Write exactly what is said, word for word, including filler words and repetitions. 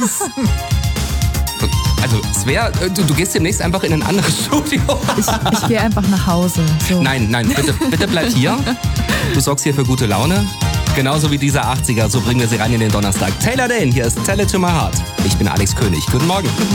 Also, Svea, du, du gehst demnächst einfach in ein anderes Studio. Ich, ich gehe einfach nach Hause. So. Nein, nein, bitte, bitte bleib hier. Du sorgst hier für gute Laune. Genauso wie dieser achtziger, so bringen wir sie rein in den Donnerstag. Taylor Dane, hier ist Tell It To My Heart. Ich bin Alex König. Guten Morgen.